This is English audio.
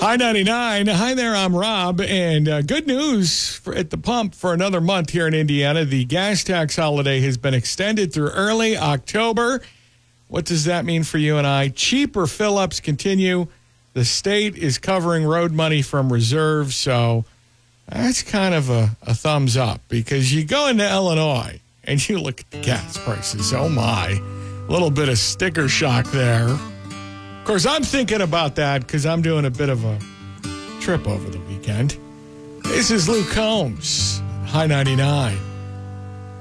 Hi 99. Hi there, I'm Rob. And good news at the pump for another month here in Indiana. The gas tax holiday has been extended through early October. What does that mean for you and I? Cheaper fill-ups continue. The state is covering road money from reserves, so that's kind of a thumbs up because you go into Illinois and you look at the gas prices. Oh, my. A little bit of sticker shock there. Of course, I'm thinking about that because I'm doing a bit of a trip over the weekend. This is Luke Combs, High 99.